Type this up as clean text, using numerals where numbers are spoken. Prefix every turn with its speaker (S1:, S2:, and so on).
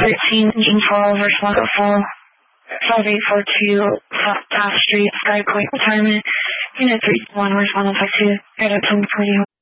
S1: 13, engine 12, response full. 5842 South Taft Street, Sky Point Retirement. Unit 31, responding 52. Air 1040.